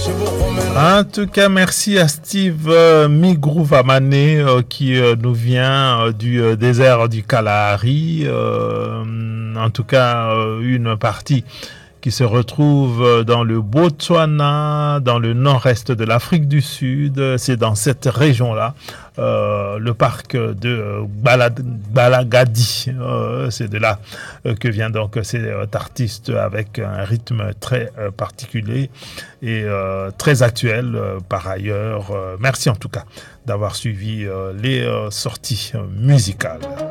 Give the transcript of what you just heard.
En tout cas, merci à Steve Migrouvamane qui nous vient du désert du Kalahari. En tout cas, une partie qui se retrouve dans le Botswana, dans le nord-est de l'Afrique du Sud. C'est dans cette région-là, le parc de Balagadi. C'est de là que vient donc cet artiste avec un rythme très particulier et très actuel par ailleurs. Merci en tout cas d'avoir suivi les sorties musicales.